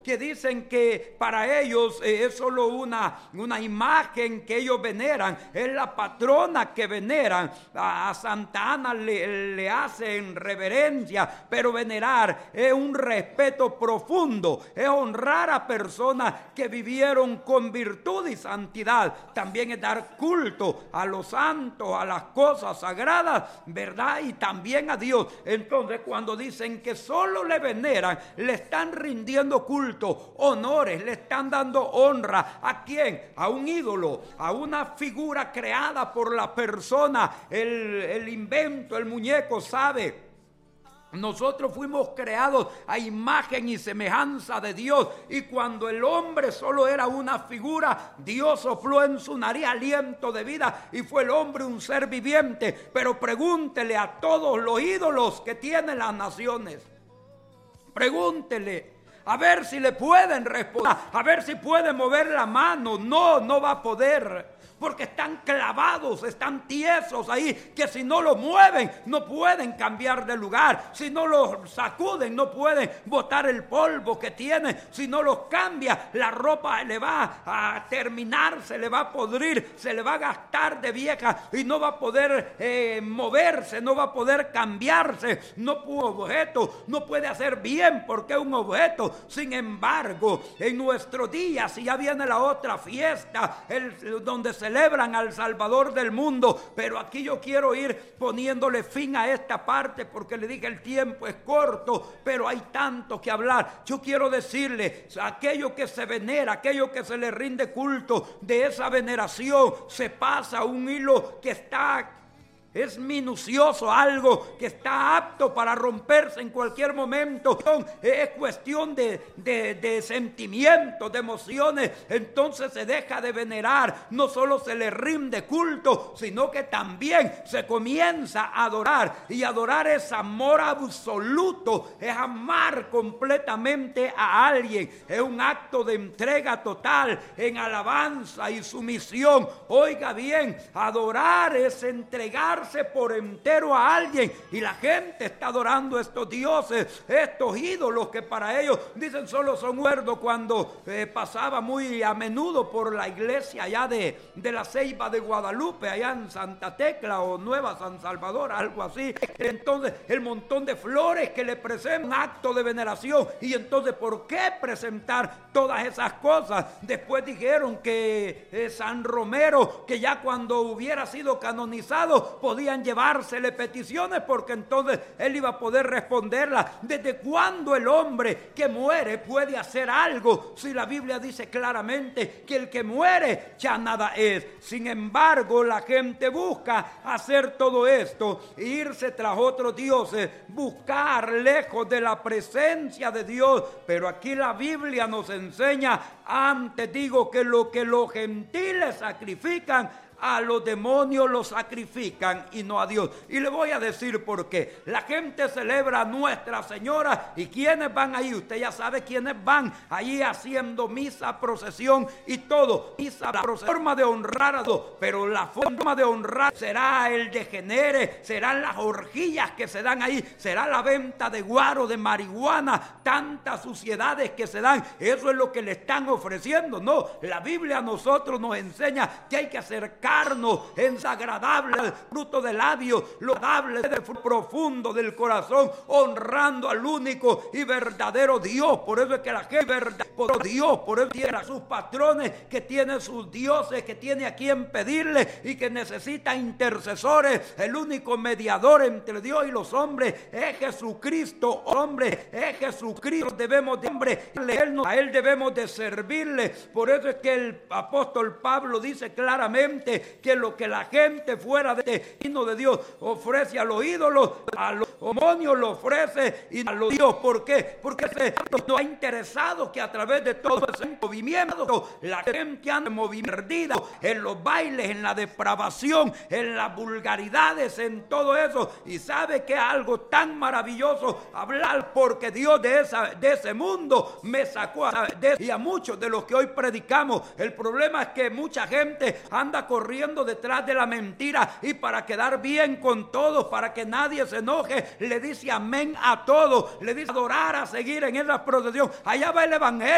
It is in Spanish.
que dicen que para ellos es solo una imagen que ellos veneran, es la patrona que veneran. A Santa Ana le hacen reverencia, pero venerar es un respeto profundo, es honrar a personas que vivieron con virtud y santidad. También es dar culto a los santos, a las cosas sagradas, ¿verdad? Y también a Dios. Entonces, cuando dicen que solo le veneran, le están rindiendo culto, honores, le están dando honra. ¿A quién? A un ídolo, a una figura creada por la persona, el invento, el muñeco, ¿sabe? Nosotros fuimos creados a imagen y semejanza de Dios, y cuando el hombre solo era una figura, Dios sopló en su nariz aliento de vida y fue el hombre un ser viviente. Pero pregúntele a todos los ídolos que tienen las naciones, pregúntele a ver si le pueden responder, a ver si puede mover la mano. No va a poder, porque están clavados, están tiesos ahí, que si no lo mueven no pueden cambiar de lugar, si no los sacuden no pueden botar el polvo que tienen, si no los cambia la ropa le va a terminar, se le va a podrir, se le va a gastar de vieja y no va a poder moverse, no va a poder cambiarse. No puede objeto, no puede hacer bien porque es un objeto. Sin embargo, en nuestros días, si ya viene la otra fiesta, donde celebran al Salvador del mundo, pero aquí yo quiero ir poniéndole fin a esta parte, porque le dije el tiempo es corto, pero hay tanto que hablar. Yo quiero decirle, aquello que se venera, aquello que se le rinde culto, de esa veneración se pasa un hilo que es minucioso, algo que está apto para romperse en cualquier momento. Es cuestión de sentimientos, de emociones. Entonces se deja de venerar, no solo se le rinde culto, sino que también se comienza a adorar. Y adorar es amor absoluto, es amar completamente a alguien, es un acto de entrega total en alabanza y sumisión. Oiga bien, adorar es entregar por entero a alguien, y la gente está adorando estos dioses, estos ídolos que para ellos dicen solo son muertos. Cuando pasaba muy a menudo por la iglesia allá de la Ceiba de Guadalupe, allá en Santa Tecla o Nueva San Salvador, algo así, entonces el montón de flores que le presentan, un acto de veneración. Y entonces, ¿por qué presentar todas esas cosas? Después dijeron que San Romero, que ya cuando hubiera sido canonizado podían llevársele peticiones, porque entonces él iba a poder responderlas. ¿Desde cuándo el hombre que muere puede hacer algo si la Biblia dice claramente que el que muere ya nada es? Sin embargo, la gente busca hacer todo esto, irse tras otros dioses, buscar lejos de la presencia de Dios. Pero aquí la Biblia nos enseña, antes digo que lo que los gentiles sacrifican, a los demonios los sacrifican y no a Dios. Y le voy a decir por qué. La gente celebra a Nuestra Señora, y ¿quiénes van ahí? Usted ya sabe quiénes van allí haciendo misa, procesión y todo. Misa, la forma de honrar a Dios, pero la forma de honrar será el degenere, serán las orgías que se dan ahí, será la venta de guaro, de marihuana, tantas suciedades que se dan. Eso es lo que le están ofreciendo. No, la Biblia a nosotros nos enseña que hay que acercar es agradable al fruto del labio, lo agradable del profundo del corazón, honrando al único y verdadero Dios. Por eso es que la gente por Dios, por eso tiene sus patrones, que tiene sus dioses, que tiene a quien pedirle y que necesita intercesores. El único mediador entre Dios y los hombres es Jesucristo. Hombre, es Jesucristo. Debemos de a él debemos de servirle. Por eso es que el apóstol Pablo dice claramente que lo que la gente fuera de reino de Dios ofrece a los ídolos, a los demonios lo ofrece y a los dioses. ¿Por qué? Porque no ha interesado que a través de todo ese movimiento la gente anda perdida en los bailes, en la depravación, en las vulgaridades, en todo eso. Y sabe que es algo tan maravilloso hablar, porque Dios de ese mundo me sacó y a muchos de los que hoy predicamos. El problema es que mucha gente anda corriendo detrás de la mentira, y para quedar bien con todos, para que nadie se enoje, le dice amén a todo, le dice adorar, a seguir en esa procesión. Allá va el evangelio,